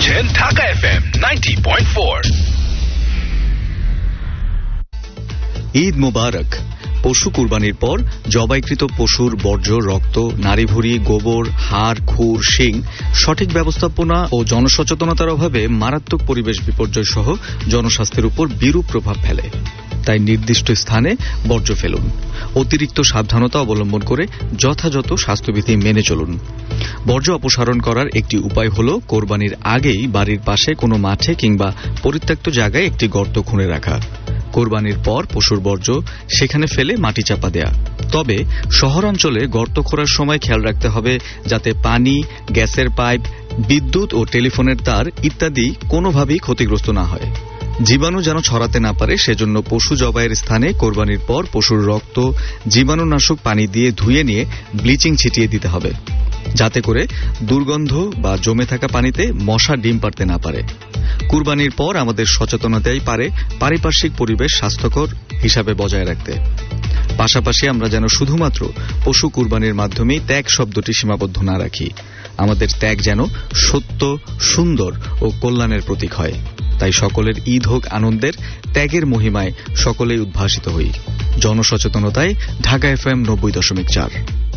শুনছেন ঢাকা FM 90.4। ঈদ মোবারক। পশু কুরবানির পর জবাইকৃত পশুর বর্জ্য, রক্ত, নাড়িভুঁড়ি, গোবর, হাড়, খুর, শিং সঠিক ব্যবস্থাপনা ও জনসচেতনতার অভাবে মারাত্মক পরিবেশ বিপর্যয় সহ জনস্বাস্থ্যের উপর বিরূপ প্রভাব ফেলে। তাই নির্দিষ্ট স্থানে বর্জ্য ফেলুন। অতিরিক্ত সাবধানতা অবলম্বন করে যথাযথ স্বাস্থ্যবিধি মেনে চলুন। বর্জ্য অপসারণ করার একটি উপায় হল কোরবানির আগেই বাড়ির পাশে কোনো মাঠে কিংবা পরিত্যক্ত জায়গায় একটি গর্ত খুঁড়ে রাখা। কোরবানির পর পশুর বর্জ্য সেখানে ফেলে মাটি চাপা দেয়া। তবে শহরাঞ্চলে গর্ত খোঁড়ার সময় খেয়াল রাখতে হবে যাতে পানি, গ্যাসের পাইপ, বিদ্যুৎ ও টেলিফোনের তার ইত্যাদি কোনোভাবেই ক্ষতিগ্রস্ত না হয়। জীবাণু যেন ছড়াতে না পারে সেজন্য পশু জবাইয়ের স্থানে কোরবানির পর পশুর রক্ত জীবাণুনাশক পানি দিয়ে ধুয়ে নিয়ে ব্লিচিং ছিটিয়ে দিতে হবে, যাতে করে দুর্গন্ধ বা জমে থাকা পানিতে মশা ডিম পাড়তে না পারে। কুরবানির পর আমাদের সচেতনতাই পারে পারিপার্শ্বিক পরিবেশ স্বাস্থ্যকর হিসাবে বজায় রাখতে। পাশাপাশি আমরা যেন শুধুমাত্র পশু কুরবানির মাধ্যমেই ত্যাগ শব্দটি সীমাবদ্ধ না রাখি। আমাদের ত্যাগ যেন সত্য, সুন্দর ও কল্যাণের প্রতীক হয়। তাই সকলের ঈদ হোক আনন্দের, ত্যাগের মহিমায় সকলেই উদ্ভাসিত হই। জনসচেতনতায় ঢাকা FM 90.4।